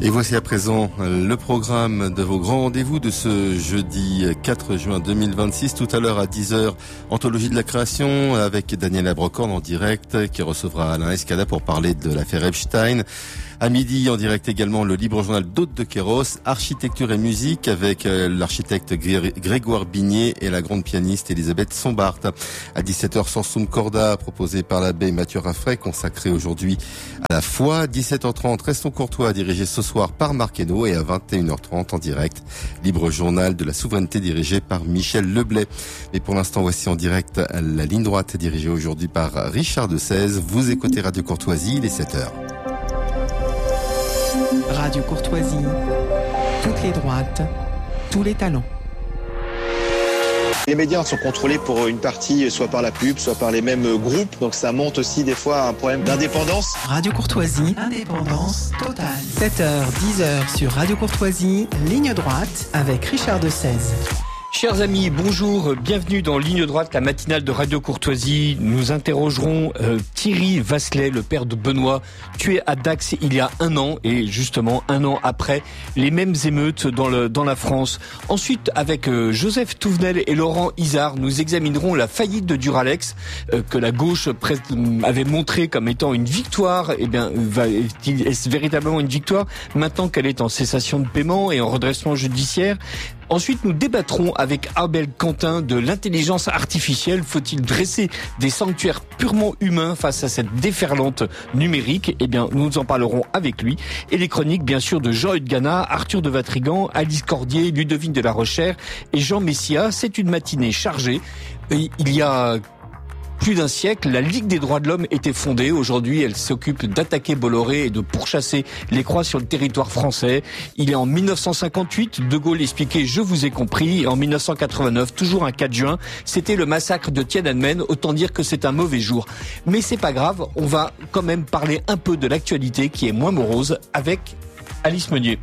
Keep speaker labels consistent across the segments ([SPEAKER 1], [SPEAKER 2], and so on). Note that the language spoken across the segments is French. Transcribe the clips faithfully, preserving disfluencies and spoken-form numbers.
[SPEAKER 1] Et voici à présent le programme de vos grands rendez-vous de ce jeudi quatre juin deux mille vingt-six. Tout à l'heure à dix heures, Anthologie de la création avec Daniel Abrocorn en direct qui recevra Alain Escada pour parler de l'affaire Epstein. À midi, en direct également, le libre journal d'Aude de Queyros, architecture et musique avec l'architecte Grégoire Bignet et la grande pianiste Elisabeth Sombart. À dix-sept heures, Sansum Corda, proposé par l'abbé Mathieu Raffray, consacré aujourd'hui à la foi. dix-sept heures trente, Restons courtois, dirigé ce soir par Marc Hainaut. Et à vingt et une heures trente, en direct, libre journal de la souveraineté dirigé par Michel Leblay. Mais pour l'instant, voici en direct la ligne droite dirigée aujourd'hui par Richard de Seize. Vous écoutez Radio Courtoisie, il est sept heures.
[SPEAKER 2] Radio Courtoisie, toutes les droites, tous les talents.
[SPEAKER 3] Les médias sont contrôlés pour une partie soit par la pub, soit par les mêmes groupes, donc ça monte aussi des fois à un problème d'indépendance.
[SPEAKER 2] Radio Courtoisie, indépendance totale. sept heures, dix heures sur Radio Courtoisie, ligne droite avec Richard de Seize.
[SPEAKER 4] Chers amis, bonjour, bienvenue dans Ligne droite, la matinale de Radio Courtoisie. Nous interrogerons euh, Thierry Vasselet, le père de Benoît, tué à Dax il y a un an et justement un an après les mêmes émeutes dans, le, dans la France. Ensuite, avec euh, Joseph Touvenel et Laurent Isard, nous examinerons la faillite de Duralex euh, que la gauche presse, avait montré comme étant une victoire. Eh bien, va, est-ce véritablement une victoire maintenant qu'elle est en cessation de paiement et en redressement judiciaire? Ensuite, nous débattrons avec Abel Quentin de l'intelligence artificielle. Faut-il dresser des sanctuaires purement humains face à cette déferlante numérique? Eh bien, nous en parlerons avec lui. Et les chroniques, bien sûr, de Jean-Eudes Gana, Arthur de Vatrigan, Alice Cordier, Ludovine de la Rochère et Jean Messia. C'est une matinée chargée. Et il y a plus d'un siècle, la Ligue des droits de l'homme était fondée. Aujourd'hui, elle s'occupe d'attaquer Bolloré et de pourchasser les Croix sur le territoire français. Il est en mille neuf cent cinquante-huit, De Gaulle expliquait « Je vous ai compris ». Et en mille neuf cent quatre-vingt-neuf, toujours un quatre juin, c'était le massacre de Tiananmen. Autant dire que c'est un mauvais jour. Mais c'est pas grave, on va quand même parler un peu de l'actualité qui est moins morose avec Alice Meunier.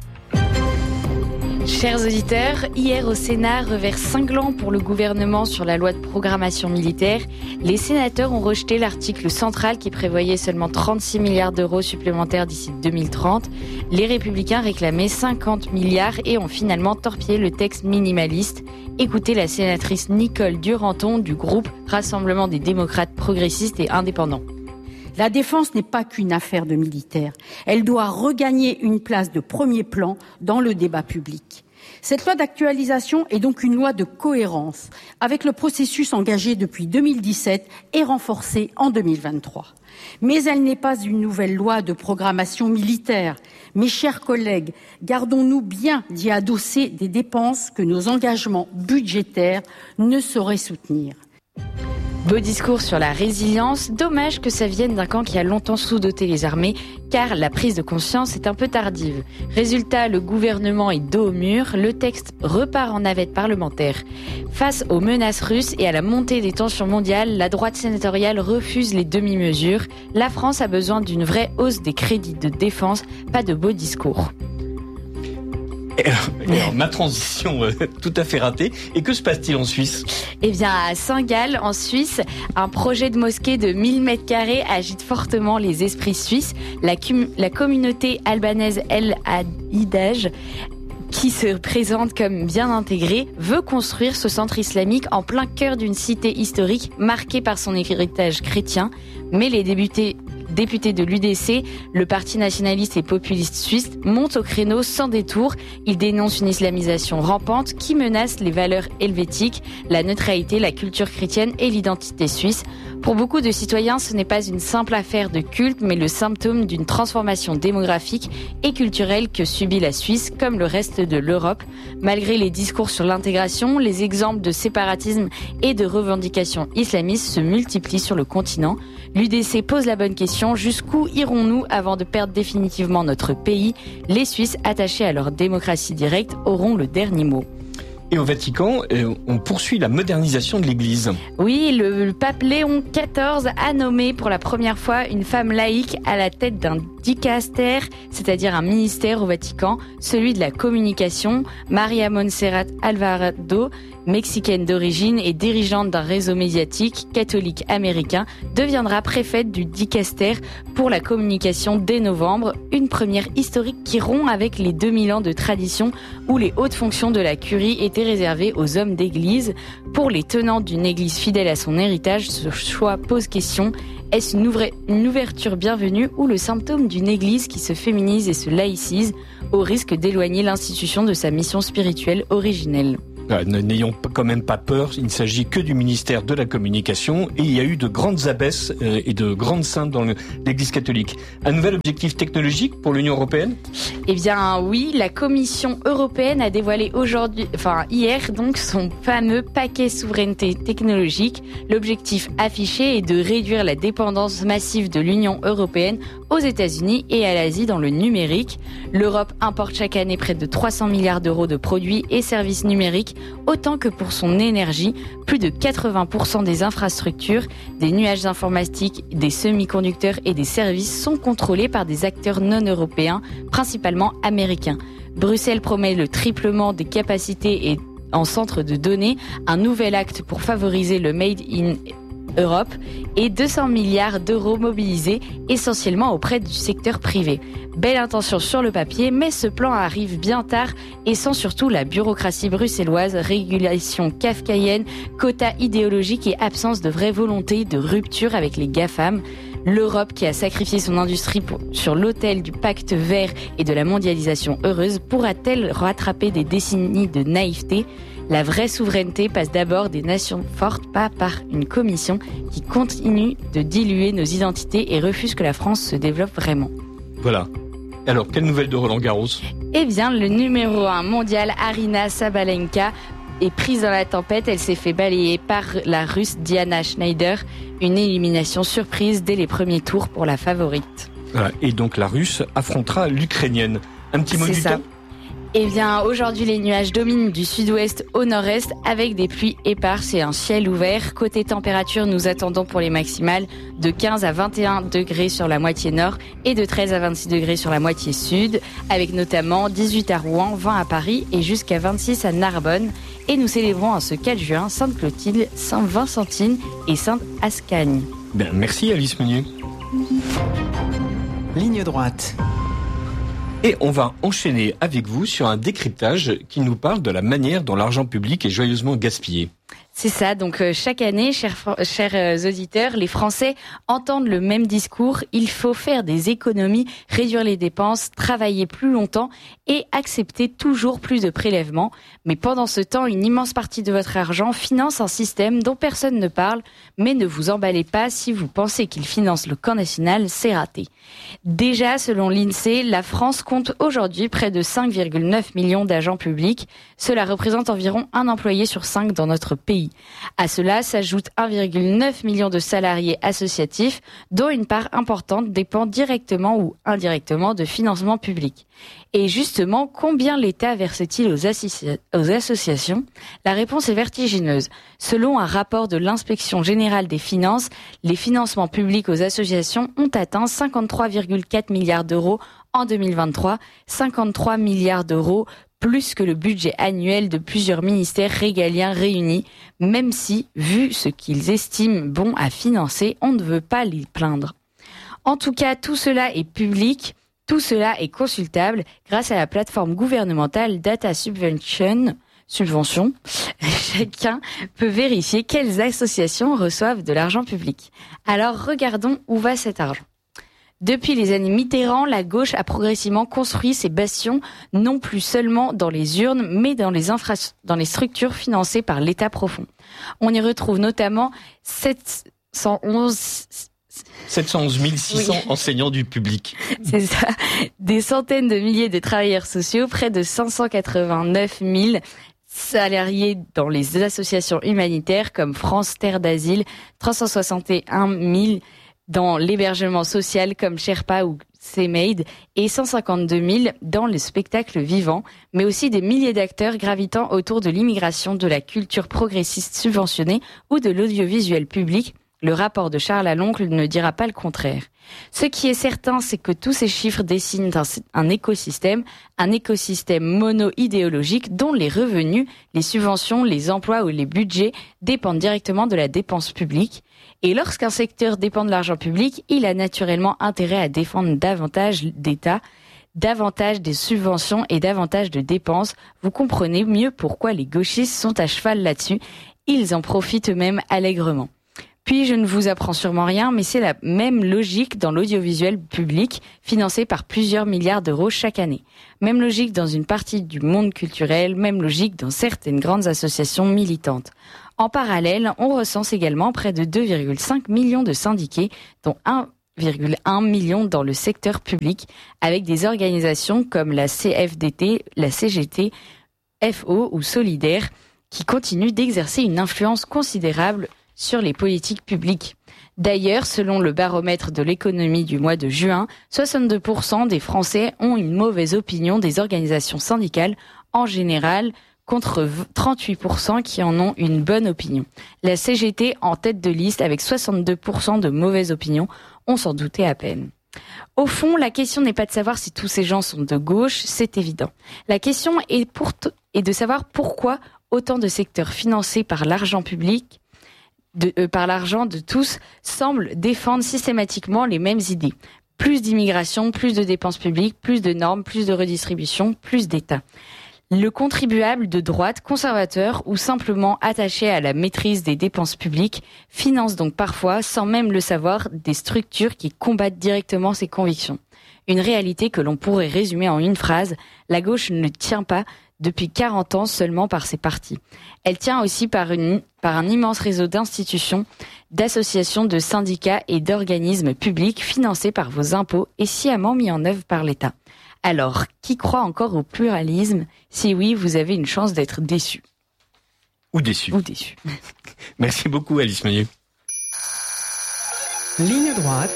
[SPEAKER 5] Chers auditeurs, hier au Sénat, revers cinglant pour le gouvernement sur la loi de programmation militaire. Les sénateurs ont rejeté l'article central qui prévoyait seulement trente-six milliards d'euros supplémentaires d'ici deux mille trente. Les Républicains réclamaient cinquante milliards et ont finalement torpillé le texte minimaliste. Écoutez la sénatrice Nicole Duranton du groupe Rassemblement des démocrates progressistes et indépendants.
[SPEAKER 6] La défense n'est pas qu'une affaire de militaires. Elle doit regagner une place de premier plan dans le débat public. Cette loi d'actualisation est donc une loi de cohérence avec le processus engagé depuis deux mille dix-sept et renforcé en deux mille vingt-trois. Mais elle n'est pas une nouvelle loi de programmation militaire. Mes chers collègues, gardons-nous bien d'y adosser des dépenses que nos engagements budgétaires ne sauraient soutenir.
[SPEAKER 5] Beau discours sur la résilience, dommage que ça vienne d'un camp qui a longtemps sous-doté les armées, car la prise de conscience est un peu tardive. Résultat, le gouvernement est dos au mur, le texte repart en navette parlementaire. Face aux menaces russes et à la montée des tensions mondiales, la droite sénatoriale refuse les demi-mesures. La France a besoin d'une vraie hausse des crédits de défense, pas de beaux discours.
[SPEAKER 4] Alors, ma transition euh, tout à fait ratée. Et que se passe-t-il en Suisse?
[SPEAKER 5] Eh bien, à Saint-Gall, en Suisse, un projet de mosquée de mille mètres carrés agite fortement les esprits suisses. La, cum- la communauté albanaise El Hadidaj, qui se présente comme bien intégrée, veut construire ce centre islamique en plein cœur d'une cité historique marquée par son héritage chrétien. Mais les députés Député de l'U D C, le parti nationaliste et populiste suisse monte au créneau sans détour. Il dénonce une islamisation rampante qui menace les valeurs helvétiques, la neutralité, la culture chrétienne et l'identité suisse. Pour beaucoup de citoyens, ce n'est pas une simple affaire de culte, mais le symptôme d'une transformation démographique et culturelle que subit la Suisse, comme le reste de l'Europe. Malgré les discours sur l'intégration, les exemples de séparatisme et de revendications islamistes se multiplient sur le continent. L'U D C pose la bonne question, jusqu'où irons-nous avant de perdre définitivement notre pays? Les Suisses, attachés à leur démocratie directe, auront le dernier mot.
[SPEAKER 4] Et au Vatican, on poursuit la modernisation de l'Église.
[SPEAKER 5] Oui, le, le pape Léon quatorze a nommé pour la première fois une femme laïque à la tête d'un dicaster, c'est-à-dire un ministère au Vatican, celui de la communication. Maria Montserrat Alvarado, mexicaine d'origine et dirigeante d'un réseau médiatique catholique américain, deviendra préfète du dicaster pour la communication dès novembre, une première historique qui rompt avec les deux mille ans de tradition où les hautes fonctions de la curie étaient réservées aux hommes d'église. Pour les tenants d'une église fidèle à son héritage, ce choix pose question. Est-ce une, ouvre- une ouverture bienvenue ou le symptôme d'une église qui se féminise et se laïcise au risque d'éloigner l'institution de sa mission spirituelle originelle ?
[SPEAKER 4] N'ayons quand même pas peur, il ne s'agit que du ministère de la Communication et il y a eu de grandes abbesses et de grandes saintes dans l'Église catholique. Un nouvel objectif technologique pour l'Union européenne ?
[SPEAKER 5] Eh bien oui, la Commission européenne a dévoilé aujourd'hui, enfin hier donc, son fameux paquet souveraineté technologique. L'objectif affiché est de réduire la dépendance massive de l'Union européenne aux États-Unis et à l'Asie dans le numérique. L'Europe importe chaque année près de trois cents milliards d'euros de produits et services numériques, autant que pour son énergie. Plus de quatre-vingts pour cent des infrastructures, des nuages informatiques, des semi-conducteurs et des services sont contrôlés par des acteurs non européens, principalement américains. Bruxelles promet le triplement des capacités et en centres de données, un nouvel acte pour favoriser le Made in Europe et deux cents milliards d'euros mobilisés essentiellement auprès du secteur privé. Belle intention sur le papier, mais ce plan arrive bien tard et sans surtout la bureaucratie bruxelloise, régulation kafkaïenne, quotas idéologiques et absence de vraie volonté de rupture avec les GAFAM. L'Europe qui a sacrifié son industrie pour, sur l'autel du pacte vert et de la mondialisation heureuse pourra-t-elle rattraper des décennies de naïveté ? La vraie souveraineté passe d'abord des nations fortes, pas par une commission qui continue de diluer nos identités et refuse que la France se développe vraiment.
[SPEAKER 4] Voilà. Alors, quelle nouvelle de Roland Garros ?
[SPEAKER 5] Eh bien, le numéro un mondial Aryna Sabalenka est prise dans la tempête. Elle s'est fait balayer par la Russe Diana Schneider. Une élimination surprise dès les premiers tours pour la favorite.
[SPEAKER 4] Voilà. Et donc la Russe affrontera l'Ukrainienne. Un petit mot
[SPEAKER 5] C'est
[SPEAKER 4] du
[SPEAKER 5] ça.
[SPEAKER 4] temps ?
[SPEAKER 5] Eh bien, aujourd'hui, les nuages dominent du sud-ouest au nord-est avec des pluies éparses et un ciel ouvert. Côté température, nous attendons pour les maximales de quinze à vingt et un degrés sur la moitié nord et de treize à vingt-six degrés sur la moitié sud, avec notamment dix-huit à Rouen, vingt à Paris et jusqu'à vingt-six à Narbonne. Et nous célébrons en ce quatre juin Sainte-Clotilde, Sainte-Vincentine et Sainte-Ascagne.
[SPEAKER 4] Ben, merci Alice Meunier.
[SPEAKER 2] Ligne droite.
[SPEAKER 4] Et on va enchaîner avec vous sur un décryptage qui nous parle de la manière dont l'argent public est joyeusement gaspillé.
[SPEAKER 5] C'est ça, donc euh, chaque année, chers, chers euh, auditeurs, les Français entendent le même discours. Il faut faire des économies, réduire les dépenses, travailler plus longtemps et accepter toujours plus de prélèvements. Mais pendant ce temps, une immense partie de votre argent finance un système dont personne ne parle. Mais ne vous emballez pas, si vous pensez qu'il finance le camp national, c'est raté. Déjà, selon l'INSEE, la France compte aujourd'hui près de cinq virgule neuf millions d'agents publics. Cela représente environ un employé sur cinq dans notre pays. À cela s'ajoute un virgule neuf million de salariés associatifs, dont une part importante dépend directement ou indirectement de financement public. Et justement, combien l'État verse-t-il aux, associa- aux associations ? La réponse est vertigineuse. Selon un rapport de l'Inspection générale des finances, les financements publics aux associations ont atteint cinquante-trois virgule quatre milliards d'euros en deux mille vingt-trois, cinquante-trois milliards d'euros plus que le budget annuel de plusieurs ministères régaliens réunis, même si, vu ce qu'ils estiment bon à financer, on ne veut pas les plaindre. En tout cas, tout cela est public, tout cela est consultable grâce à la plateforme gouvernementale Data Subvention. Subvention. Chacun peut vérifier quelles associations reçoivent de l'argent public. Alors, regardons où va cet argent. Depuis les années Mitterrand, la gauche a progressivement construit ses bastions, non plus seulement dans les urnes, mais dans les, infra- dans les structures financées par l'État profond. On y retrouve notamment sept cent onze...
[SPEAKER 4] sept cent onze mille six cents oui. enseignants du public.
[SPEAKER 5] C'est ça. Des centaines de milliers de travailleurs sociaux, près de cinq cent quatre-vingt-neuf mille salariés dans les associations humanitaires comme France Terre d'Asile, trois cent soixante et un mille dans l'hébergement social comme Sherpa ou C-Made et cent cinquante-deux mille dans le spectacle vivant, mais aussi des milliers d'acteurs gravitant autour de l'immigration, de la culture progressiste subventionnée ou de l'audiovisuel public, Le rapport de Charles Aloncle ne dira pas le contraire. Ce qui est certain, c'est que tous ces chiffres dessinent un, un écosystème, un écosystème mono-idéologique dont les revenus, les subventions, les emplois ou les budgets dépendent directement de la dépense publique. Et lorsqu'un secteur dépend de l'argent public, il a naturellement intérêt à défendre davantage d'État, davantage des subventions et davantage de dépenses. Vous comprenez mieux pourquoi les gauchistes sont à cheval là-dessus. Ils en profitent même allègrement. Puis, je ne vous apprends sûrement rien, mais c'est la même logique dans l'audiovisuel public, financé par plusieurs milliards d'euros chaque année. Même logique dans une partie du monde culturel, même logique dans certaines grandes associations militantes. En parallèle, on recense également près de deux virgule cinq millions de syndiqués, dont un virgule un million dans le secteur public, avec des organisations comme la C F D T, la C G T, F O ou Solidaire, qui continuent d'exercer une influence considérable sur les politiques publiques. D'ailleurs, selon le baromètre de l'économie du mois de juin, soixante-deux pour cent des Français ont une mauvaise opinion des organisations syndicales en général, contre trente-huit pour cent qui en ont une bonne opinion. La C G T en tête de liste avec soixante-deux pour cent de mauvaises opinions, on s'en doutait à peine. Au fond, la question n'est pas de savoir si tous ces gens sont de gauche, c'est évident. La question est, pour t- est de savoir pourquoi autant de secteurs financés par l'argent public De, euh, par l'argent de tous, semblent défendre systématiquement les mêmes idées. Plus d'immigration, plus de dépenses publiques, plus de normes, plus de redistribution, plus d'État. Le contribuable de droite, conservateur ou simplement attaché à la maîtrise des dépenses publiques finance donc parfois, sans même le savoir, des structures qui combattent directement ses convictions. Une réalité que l'on pourrait résumer en une phrase, la gauche ne tient pas depuis quarante ans seulement par ses partis. Elle tient aussi par, une, par un immense réseau d'institutions, d'associations, de syndicats et d'organismes publics financés par vos impôts et sciemment mis en œuvre par l'État. Alors, qui croit encore au pluralisme? Si oui, vous avez une chance d'être déçu.
[SPEAKER 4] Ou déçu.
[SPEAKER 5] Ou déçu.
[SPEAKER 4] Merci beaucoup, Alice Meunier.
[SPEAKER 2] Ligne droite.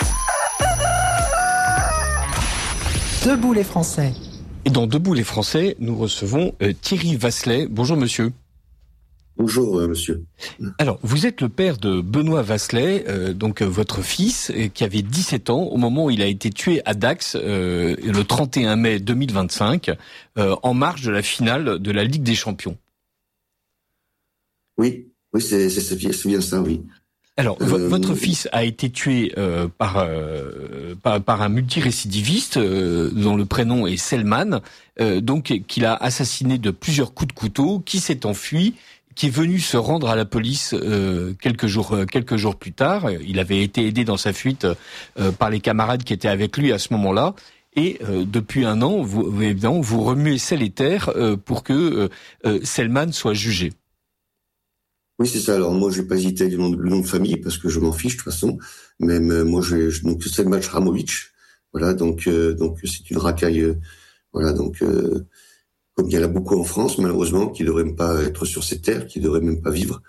[SPEAKER 2] Debout les Français.
[SPEAKER 4] Et dans Debout les Français, nous recevons euh, Thierry Vasselet. Bonjour monsieur.
[SPEAKER 7] Bonjour euh, monsieur.
[SPEAKER 4] Alors, vous êtes le père de Benoît Vasselet, euh, donc euh, votre fils, euh, qui avait dix-sept ans au moment où il a été tué à Dax euh, le trente et un mai deux mille vingt-cinq, euh, en marge de la finale de la Ligue des Champions.
[SPEAKER 7] Oui, oui, c'est, c'est, c'est bien ça, oui.
[SPEAKER 4] Alors, euh, votre
[SPEAKER 7] euh,
[SPEAKER 4] fils a été tué euh, par, euh, par par un multirécidiviste euh, dont le prénom est Selman, euh, donc qu'il a assassiné de plusieurs coups de couteau, qui s'est enfui, qui est venu se rendre à la police euh, quelques jours quelques jours plus tard. Il avait été aidé dans sa fuite euh, par les camarades qui étaient avec lui à ce moment-là. Et euh, depuis un an, vous évidemment, vous remuez ciel et terre euh, pour que euh, Selman soit jugé.
[SPEAKER 7] Oui, c'est ça. Alors moi, je vais pas hésiter avec le nom de, le nom de famille parce que je m'en fiche de toute façon. Même euh, moi, je, je donc Selman Shramovic. Voilà, donc euh, donc c'est une racaille. Euh, voilà, donc euh, comme il y en a beaucoup en France, malheureusement, qui ne devraient même pas être sur cette terre, qui ne devraient même pas vivre.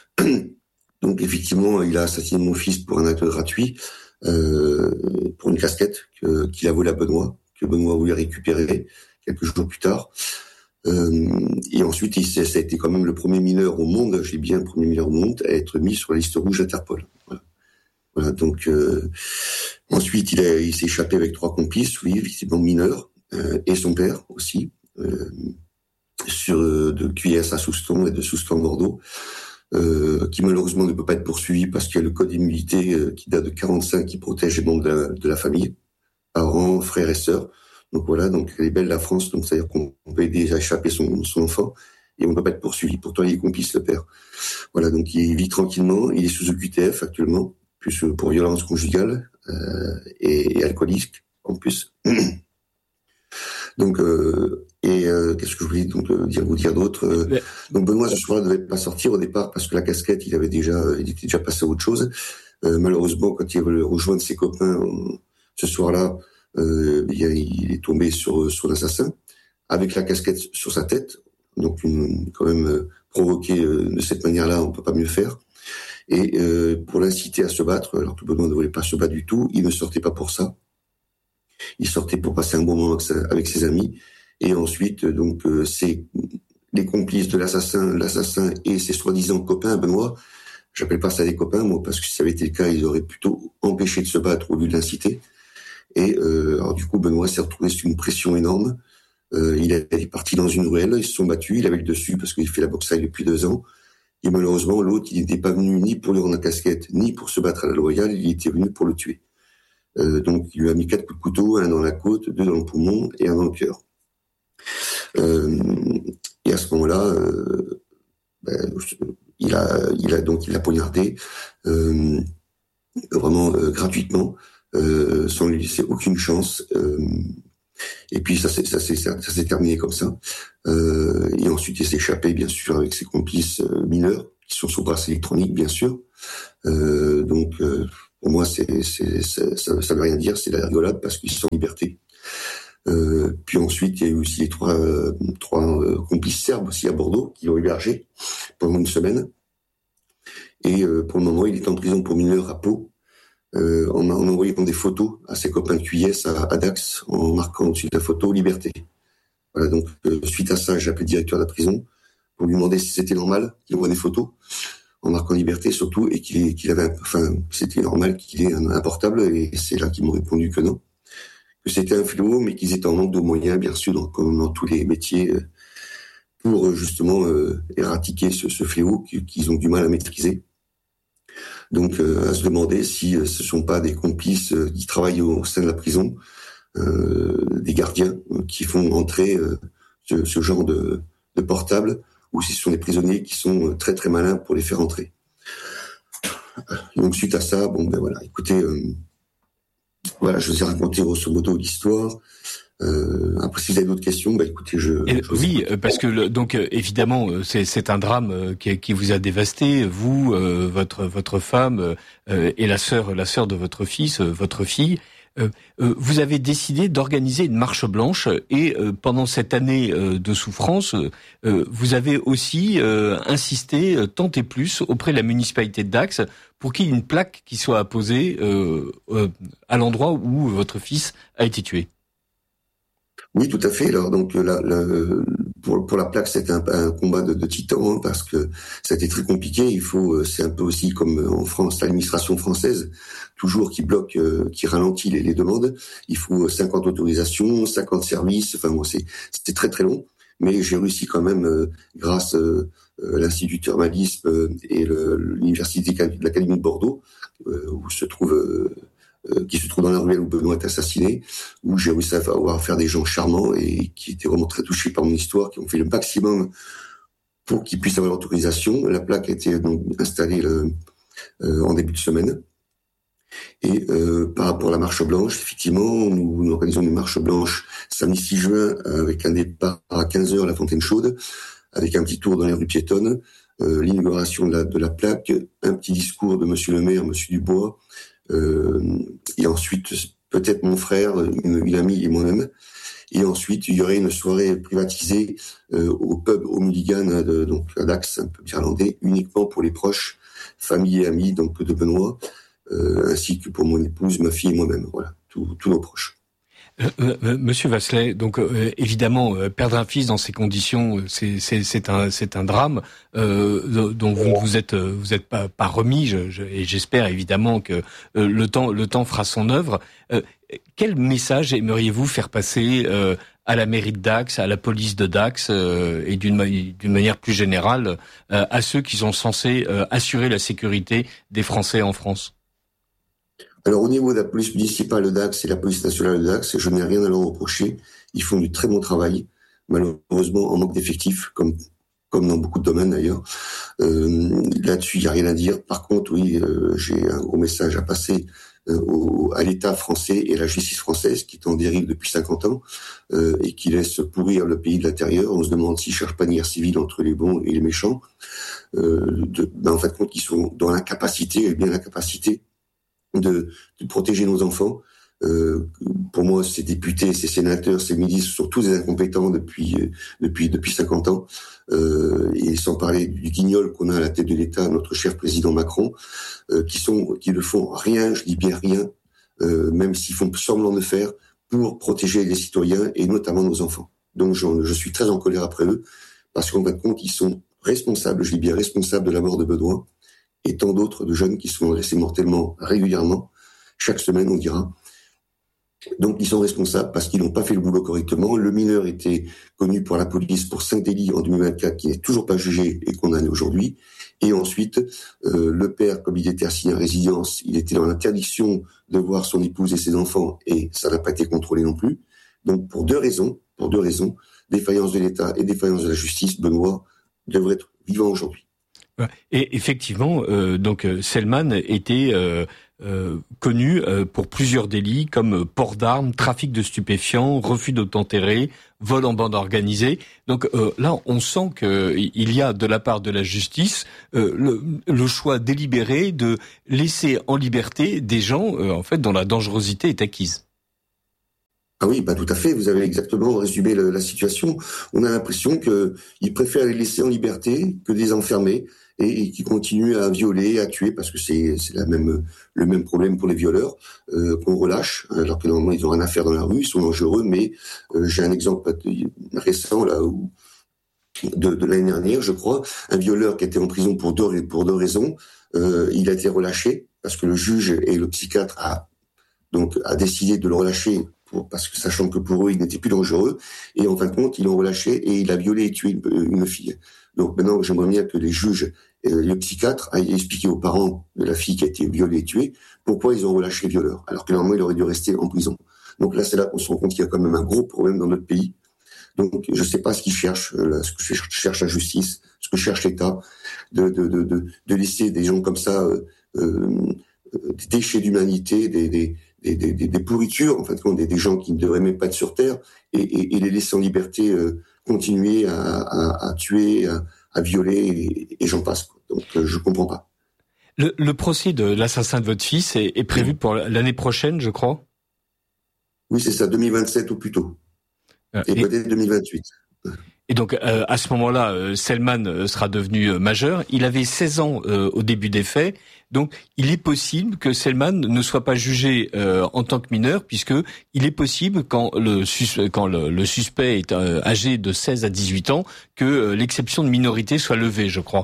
[SPEAKER 7] Donc effectivement, il a assassiné mon fils pour un acte gratuit, euh, pour une casquette que, qu'il a volée à Benoît, que Benoît voulait récupérer quelques jours plus tard. Euh, et ensuite, il, ça a été quand même le premier mineur au monde, j'ai bien le premier mineur au monde, à être mis sur la liste rouge Interpol. Voilà. Voilà, donc euh, ensuite, il, a, il s'est échappé avec trois complices, oui, effectivement mineurs, euh, et son père aussi, euh, sur de Q S à Souston et de Souston à Bordeaux, euh, qui malheureusement ne peut pas être poursuivi parce qu'il y a le code d'immunité euh, qui date de quarante-cinq qui protège les membres de la, de la famille, parents, frères et sœurs. Donc voilà, donc elle est belle la France, donc c'est-à-dire qu'on peut déjà échapper son, son enfant et on ne peut pas être poursuivi. Pourtant, il est complice, le père. Voilà, donc il vit tranquillement, il est sous O Q T F actuellement, plus pour violence conjugale euh, et, et alcoolique en plus. Donc euh, et euh, qu'est-ce que je voulais donc euh, dire vous dire d'autre euh, ouais. Donc Benoît ce soir-là ne devait pas sortir au départ parce que la casquette il avait déjà il était déjà passé à autre chose. Euh, malheureusement, quand il veut rejoindre ses copains euh, ce soir-là. Euh, il est tombé sur sur l'assassin avec la casquette sur sa tête, donc une, quand même euh, provoqué euh, de cette manière-là, on peut pas mieux faire. Et euh, pour l'inciter à se battre, alors que Benoît ne voulait pas se battre du tout, il ne sortait pas pour ça. Il sortait pour passer un bon moment avec, sa, avec ses amis. Et ensuite, donc, euh, c'est les complices de l'assassin, l'assassin et ses soi-disant copains, Benoît, J'appelle pas ça des copains, moi, parce que si ça avait été le cas, ils auraient plutôt empêché de se battre au lieu de l'inciter. Et euh, alors du coup, Benoît s'est retrouvé sous une pression énorme. Euh, il est parti dans une ruelle, ils se sont battus, il avait le dessus parce qu'il fait la boxe thaï depuis deux ans. Et malheureusement, l'autre, il n'était pas venu ni pour lui rendre la casquette, ni pour se battre à la loyale, il était venu pour le tuer. Euh, donc, il lui a mis quatre coups de couteau, un dans la côte, deux dans le poumon et un dans le cœur. Euh, et à ce moment-là, euh, ben, il a, il a donc il a poignardé euh, vraiment euh, gratuitement, euh, sans lui laisser aucune chance. Euh, et puis ça s'est ça s'est ça s'est terminé comme ça. Euh, et ensuite il s'est échappé bien sûr avec ses complices euh, mineurs qui sont sous bracelet électronique bien sûr. Euh, donc euh, pour moi c'est c'est, c'est ça ça veut rien dire, c'est la rigolade parce qu'ils sont en liberté. Euh, puis ensuite il y a eu aussi les trois euh, trois euh, complices serbes aussi à Bordeaux qui l'ont hébergé pendant une semaine. Et euh, pour le moment il est en prison pour mineurs à Pau. Euh, en, en envoyant des photos à ses copains de Q S à, à Dax en marquant au-dessus de la photo liberté. Voilà, donc euh, suite à ça, j'ai appelé le directeur de la prison pour lui demander si c'était normal qu'il envoie des photos en marquant liberté surtout et qu'il, qu'il avait, enfin, c'était normal qu'il ait un, un portable et c'est là qu'ils m'ont répondu que non, que c'était un fléau, mais qu'ils étaient en manque de moyens, bien sûr, dans, comme dans tous les métiers, euh, pour euh, justement euh, éradiquer ce, ce fléau qu'ils ont du mal à maîtriser. Donc, euh, à se demander si euh, ce sont pas des complices euh, qui travaillent au sein de la prison, euh, des gardiens euh, qui font entrer euh, ce, ce genre de, de portable, ou si ce sont des prisonniers qui sont euh, très très malins pour les faire entrer. Donc, suite à ça, bon ben voilà, écoutez, euh, voilà, je vous ai raconté grosso modo l'histoire. Euh, après, si vous avez d'autres questions, bah écoutez, je.
[SPEAKER 4] Et,
[SPEAKER 7] je
[SPEAKER 4] oui, parce que le, donc évidemment, c'est, c'est un drame qui, qui vous a dévasté, vous, euh, votre votre femme euh, et la sœur la sœur de votre fils, euh, votre fille. Euh, euh, vous avez décidé d'organiser une marche blanche et euh, pendant cette année euh, de souffrance, euh, vous avez aussi euh, insisté euh, tant et plus auprès de la municipalité de Dax pour qu'il y ait une plaque qui soit apposée euh, euh, à l'endroit où votre fils a été tué.
[SPEAKER 7] Oui, tout à fait. Alors donc la, la, pour pour la plaque, c'était un, un combat de, de titans hein, parce que ça a été très compliqué. Il faut, c'est un peu aussi comme en France, l'administration française, toujours qui bloque, euh, qui ralentit les, les demandes. Il faut cinquante autorisations, cinquante services. Enfin bon, c'est c'était très très long, mais j'ai réussi quand même euh, grâce euh, à l'Institut Thermalisme euh, et le, l'université de l'Académie de Bordeaux, euh, où se trouve euh, Euh, qui se trouve dans la ruelle où Benoît est assassiné, où j'ai réussi à avoir affaire à des gens charmants et qui étaient vraiment très touchés par mon histoire, qui ont fait le maximum pour qu'ils puissent avoir l'autorisation. La plaque a été donc installée le, euh, en début de semaine. Et euh, par rapport à la marche blanche, effectivement, nous, nous organisons une marche blanche samedi six juin avec un départ à quinze heures à la Fontaine Chaude, avec un petit tour dans les rues piétonnes, euh, l'inauguration de la, de la plaque, un petit discours de Monsieur le maire, Monsieur Dubois, Euh, et ensuite peut-être mon frère, une, une amie et moi-même. Et ensuite il y aurait une soirée privatisée euh, au pub au Mulligan, de, donc à Dax, un peu irlandais, uniquement pour les proches, famille et amis donc de Benoît, euh, ainsi que pour mon épouse, ma fille et moi-même. Voilà, tous, tous nos proches.
[SPEAKER 4] Euh, euh, Monsieur Vasselet, donc euh, évidemment euh, perdre un fils dans ces conditions, c'est c'est c'est un c'est un drame euh, dont vous ne vous êtes vous êtes pas pas remis, je, je, et j'espère évidemment que euh, le temps le temps fera son œuvre. Euh, quel message aimeriez-vous faire passer euh, à la mairie de Dax, à la police de Dax euh, et d'une d'une manière plus générale euh, à ceux qui sont censés euh, assurer la sécurité des Français en France?
[SPEAKER 7] Alors, au niveau de la police municipale de Dax et la police nationale de Dax, je n'ai rien à leur reprocher. Ils font du très bon travail, malheureusement en manque d'effectifs, comme comme dans beaucoup de domaines d'ailleurs. Euh, là-dessus, il n'y a rien à dire. Par contre, oui, euh, j'ai un gros message à passer euh, au, à l'État français et à la justice française, qui est en dérive depuis cinquante ans euh, et qui laisse pourrir le pays de l'intérieur. On se demande s'ils ne cherchent pas une guerre civile entre les bons et les méchants. Euh, de, ben, en fait, compte qu'ils sont dans l'incapacité, et bien l'incapacité, De, de protéger nos enfants. Euh, pour moi, ces députés, ces sénateurs, ces ministres sont tous des incompétents depuis euh, depuis depuis cinquante ans. Euh, et sans parler du guignol qu'on a à la tête de l'État, notre cher président Macron, euh, qui sont qui ne font rien, je dis bien rien, euh, même s'ils font semblant de faire, pour protéger les citoyens et notamment nos enfants. Donc, je, je suis très en colère après eux parce qu'en fin de compte, ils sont responsables, je dis bien responsables de la mort de Benoît. et tant d'autres de jeunes qui sont agressés mortellement régulièrement, chaque semaine on dira. Donc ils sont responsables parce qu'ils n'ont pas fait le boulot correctement. Le mineur était connu pour la police pour cinq délits en deux mille vingt-quatre qui n'est toujours pas jugé et condamné aujourd'hui. Et ensuite, euh, le père, comme il était assigné à résidence, il était dans l'interdiction de voir son épouse et ses enfants et ça n'a pas été contrôlé non plus. Donc pour deux raisons, pour deux raisons, défaillance de l'État et défaillance de la justice, Benoît devrait être vivant aujourd'hui.
[SPEAKER 4] Et effectivement, euh, donc Selman était euh, euh, connu euh, pour plusieurs délits comme port d'armes, trafic de stupéfiants, refus d'obtempérer, vol en bande organisée. Donc euh, là, on sent qu'il y a de la part de la justice euh, le, le choix délibéré de laisser en liberté des gens euh, en fait dont la dangerosité est acquise.
[SPEAKER 7] Ah oui, bah tout à fait. Vous avez exactement résumé le, la situation. On a l'impression que ils préfèrent les laisser en liberté que de les enfermer et, et qui continuent à violer, à tuer, parce que c'est c'est la même le même problème pour les violeurs euh, qu'on relâche, alors que normalement ils ont rien à faire dans la rue, ils sont dangereux. Mais euh, j'ai un exemple récent là où de, de l'année dernière, je crois, un violeur qui était en prison pour deux pour deux raisons. Euh, il a été relâché parce que le juge et le psychiatre a donc a décidé de le relâcher. Pour, parce que sachant que pour eux, il n'était plus dangereux, et en fin de compte, ils l'ont relâché et il a violé et tué une, une fille. Donc maintenant, j'aimerais bien que les juges et le psychiatre aillent expliquer aux parents de la fille qui a été violée et tuée pourquoi ils ont relâché le violeur, alors que normalement, il aurait dû rester en prison. Donc là, c'est là qu'on se rend compte qu'il y a quand même un gros problème dans notre pays. Donc je ne sais pas ce qu'ils cherchent, là, ce que cherche la justice, ce que cherche l'État, de, de, de, de, de laisser des gens comme ça, euh, euh, des déchets d'humanité, des, des Des, des, des pourritures, en fait, des, des gens qui ne devraient même pas être sur Terre, et, et, et les laisser en liberté euh, continuer à, à, à tuer, à, à violer, et, et j'en passe. Quoi. Donc, euh, je comprends pas.
[SPEAKER 4] Le, le procès de l'assassin de votre fils est, est prévu pour l'année prochaine, je crois.
[SPEAKER 7] Oui, c'est ça, deux mille vingt-sept ou plus tôt. Euh, et, et peut-être deux mille vingt-huit.
[SPEAKER 4] Et donc, euh, à ce moment-là, euh, Selman sera devenu euh, majeur. Il avait seize ans euh, au début des faits. Donc, il est possible que Selman ne soit pas jugé euh, en tant que mineur, puisque il est possible, quand le, sus- quand le, le suspect est euh, âgé de seize à dix-huit ans, que euh, l'exception de minorité soit levée, je crois.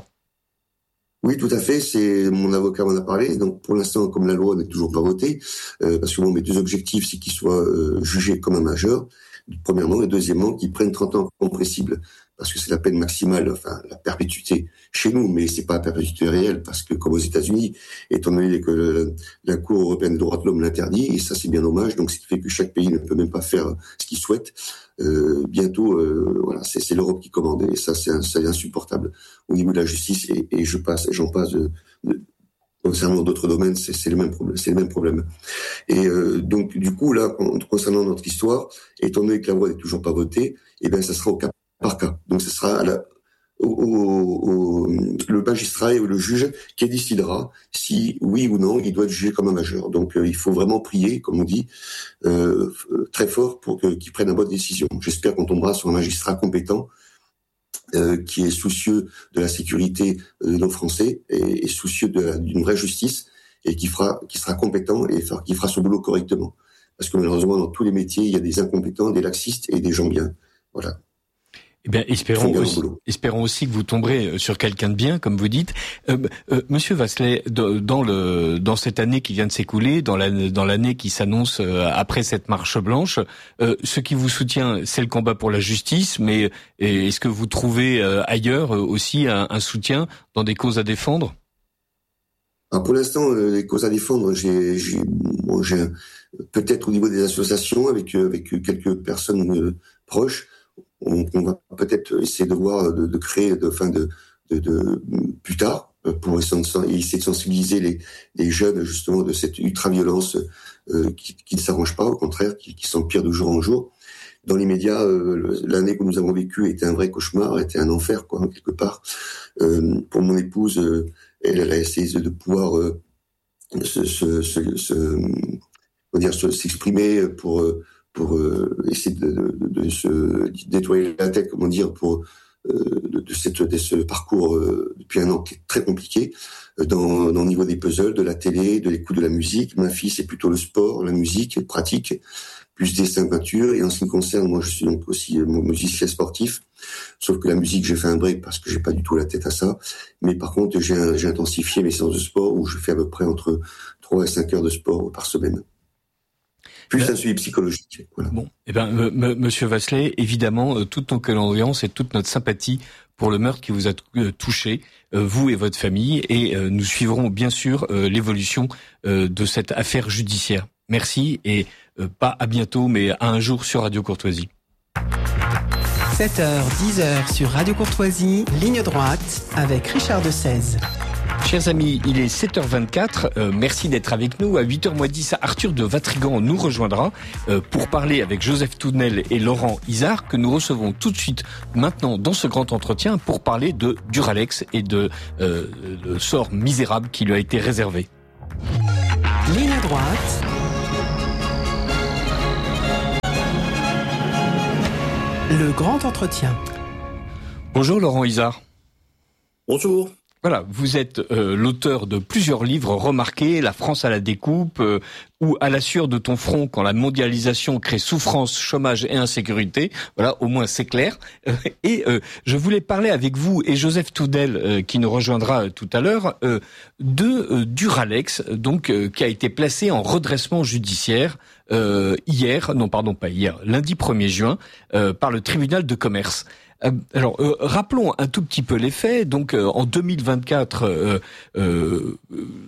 [SPEAKER 7] Oui, tout à fait. C'est mon avocat m'en a parlé. Donc, pour l'instant, comme la loi n'est toujours pas votée, euh, parce que bon, mes deux objectifs, c'est qu'il soit euh, jugé comme un majeur, premièrement, et deuxièmement, qu'il prenne trente ans compressible, parce que c'est la peine maximale, enfin la perpétuité chez nous, mais c'est pas la perpétuité réelle, parce que comme aux États-Unis, étant donné que le, la Cour européenne des droits de l'homme l'interdit, et ça c'est bien dommage, donc ce qui fait que chaque pays ne peut même pas faire ce qu'il souhaite. Euh, bientôt, euh, voilà, c'est, c'est l'Europe qui commande, et ça c'est, c'est insupportable au niveau de la justice, et, et je passe, j'en passe de, de concernant d'autres domaines, c'est, c'est le même problème, c'est le même problème. Et euh, donc du coup là, concernant notre histoire, étant donné que la loi n'est toujours pas votée, eh ben ça sera au cas par cas. Donc ce sera à la, au, au, au, le magistrat et le juge qui décidera si oui ou non il doit être jugé comme un majeur. Donc euh, il faut vraiment prier, comme on dit, euh, très fort pour que, qu'il prenne la bonne décision. J'espère qu'on tombera sur un magistrat compétent. Euh, qui est soucieux de la sécurité de nos Français et, et soucieux de la, d'une vraie justice et qui fera, qui sera compétent et qui fera son boulot correctement. Parce que malheureusement, dans tous les métiers, il y a des incompétents, des laxistes et des gens bien. Voilà.
[SPEAKER 4] Eh bien, espérons aussi, espérons aussi que vous tomberez sur quelqu'un de bien, comme vous dites. Euh, euh, Monsieur Vasselet, dans le dans cette année qui vient de s'écouler, dans l'année dans l'année qui s'annonce après cette marche blanche, euh, ce qui vous soutient, c'est le combat pour la justice, mais est-ce que vous trouvez ailleurs aussi un, un soutien dans des causes à défendre?
[SPEAKER 7] Alors pour l'instant, les causes à défendre, j'ai, j'ai, bon, j'ai peut-être au niveau des associations avec avec quelques personnes proches. On, on va peut-être essayer de voir, de, de créer, de, enfin de, de, de plus tard, pour essayer de sensibiliser les, les jeunes justement de cette ultra-violence euh, qui, qui ne s'arrange pas, au contraire, qui, qui s'empire de jour en jour. Dans les médias, euh, l'année que nous avons vécue était un vrai cauchemar, était un enfer, quoi, quelque part. Euh, pour mon épouse, euh, elle, elle a essayé de pouvoir euh, se, se, se, se, comment dire, se, s'exprimer pour euh, pour euh, essayer de, de, de se nettoyer la tête, comment dire, pour de, de, cette, de ce parcours euh, depuis un an qui est très compliqué, euh, dans, dans le niveau des puzzles, de la télé, de l'écoute de la musique. Ma fille, c'est plutôt le sport, la musique, pratique, plus dessin, peinture. Et en ce qui me concerne, moi, je suis donc aussi euh, musicien sportif. Sauf que la musique, j'ai fait un break parce que j'ai pas du tout la tête à ça. Mais par contre, j'ai, un, j'ai intensifié mes séances de sport où je fais à peu près entre trois et cinq heures de sport par semaine. Plus ben, un suivi psychologique. Voilà.
[SPEAKER 4] Bon, eh ben, m- m- Monsieur Vasselet, évidemment, euh, toute nos condoléances et toute notre sympathie pour le meurtre qui vous a t- euh, touché, euh, vous et votre famille, et euh, nous suivrons bien sûr euh, l'évolution euh, de cette affaire judiciaire. Merci et euh, pas à bientôt, mais à un jour sur Radio Courtoisie.
[SPEAKER 2] sept heures, dix heures sur Radio Courtoisie, ligne droite avec Richard de Seize.
[SPEAKER 4] Chers amis, il est sept heures vingt-quatre, euh, merci d'être avec nous. À huit heures moins dix, Arthur de Vatrigan nous rejoindra euh, pour parler avec Joseph Tournel et Laurent Isard, que nous recevons tout de suite maintenant dans ce grand entretien pour parler de Duralex et de euh, le sort misérable qui lui a été réservé.
[SPEAKER 2] Ligne droite. Le grand entretien.
[SPEAKER 4] Bonjour Laurent Isard.
[SPEAKER 8] Bonjour.
[SPEAKER 4] Voilà, vous êtes euh, l'auteur de plusieurs livres remarqués, La France à la découpe, euh, ou À la sueur de ton front quand la mondialisation crée souffrance, chômage et insécurité. Voilà, au moins c'est clair. Euh, et euh, je voulais parler avec vous et Joseph Tournel, euh, qui nous rejoindra euh, tout à l'heure, euh, de euh, Duralex, donc euh, qui a été placé en redressement judiciaire euh, hier, non pardon pas hier, lundi premier juin, euh, par le tribunal de commerce. Euh, alors, euh, rappelons un tout petit peu les faits. Donc, euh, en deux mille vingt-quatre, euh, euh,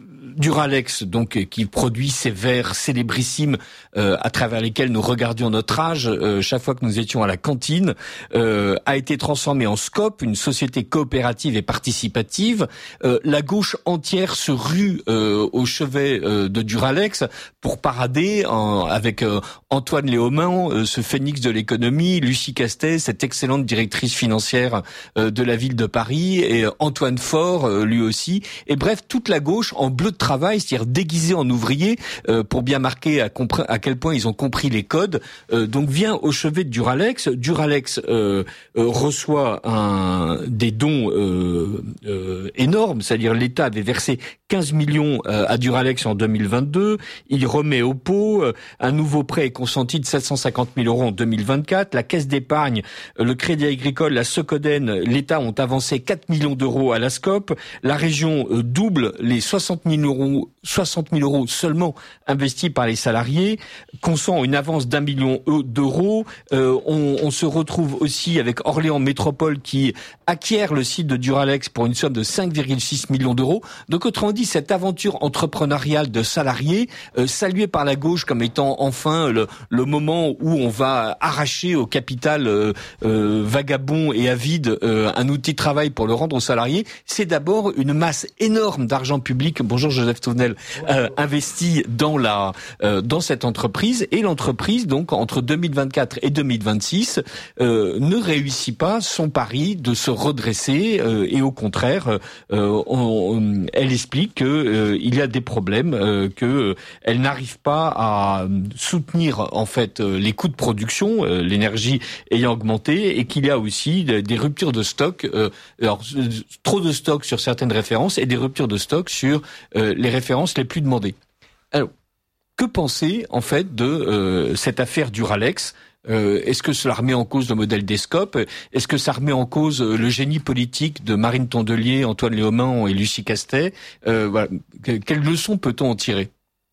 [SPEAKER 4] Duralex, donc qui produit ces verres célébrissimes euh, à travers lesquels nous regardions notre âge euh, chaque fois que nous étions à la cantine, euh, a été transformé en Scope, une société coopérative et participative. Euh, la gauche entière se rue euh, au chevet euh, de Duralex pour parader en, avec euh, Antoine Léaumont, euh, ce phénix de l'économie, Lucie Castet, cette excellente directrice financière euh, de la ville de Paris, et euh, Antoine Faure, euh, lui aussi, et bref, toute la gauche en bleu de travail, c'est-à-dire déguisé en ouvrier, euh, pour bien marquer à, compre- à quel point ils ont compris les codes, euh, donc vient au chevet de Duralex. Duralex euh, euh, reçoit un, des dons euh, euh, énormes, c'est-à-dire l'État avait versé quinze millions euh, à Duralex en deux mille vingt-deux, il remet au pot, euh, un nouveau prêt est consenti de sept cent cinquante mille euros en deux mille vingt-quatre, la Caisse d'épargne, euh, le Crédit Agricole, la Socoden, l'État ont avancé quatre millions d'euros à la Scope, la région euh, double les soixante mille euros, soixante mille euros seulement investis par les salariés, consent une avance d'un million d'euros. Euh, on, on se retrouve aussi avec Orléans Métropole qui acquiert le site de Duralex pour une somme de cinq virgule six millions d'euros. Donc autrement dit, cette aventure entrepreneuriale de salariés, euh, saluée par la gauche comme étant enfin le, le moment où on va arracher au capital euh, euh, vagabond et avide euh, un outil de travail pour le rendre aux salariés, c'est d'abord une masse énorme d'argent public. Bonjour Joseph Tournel, euh, investi dans la euh, dans cette entreprise, et l'entreprise donc entre deux mille vingt-quatre et deux mille vingt-six euh, ne réussit pas son pari de se redresser euh, et au contraire, euh, on, on, elle explique que euh, il y a des problèmes, euh, que euh, elle n'arrive pas à soutenir en fait euh, les coûts de production, euh, l'énergie ayant augmenté, et qu'il y a aussi des, des ruptures de stock, euh, alors trop de stock sur certaines références et des ruptures de stock sur euh, les références les plus demandées. Alors, que penser en fait de euh, cette affaire Duralex? Euh, est-ce que cela remet en cause le modèle des Scopes? Est-ce que ça remet en cause le génie politique de Marine Tondelier, Antoine Léaumont et Lucie Castet? euh, voilà. Quelles leçons peut-on en tirer?